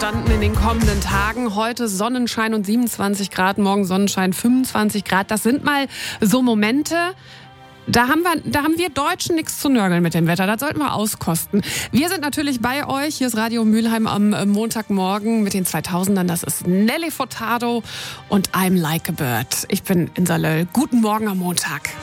entstanden in den kommenden Tagen. Heute Sonnenschein und 27 Grad, morgen Sonnenschein 25 Grad. Das sind mal so Momente, da haben wir Deutschen nichts zu nörgeln mit dem Wetter. Das sollten wir auskosten. Wir sind natürlich bei euch. Hier ist Radio Mülheim am Montagmorgen mit den 2000ern. Das ist Nelly Furtado und I'm Like a Bird. Ich bin Insa Löll. Guten Morgen am Montag.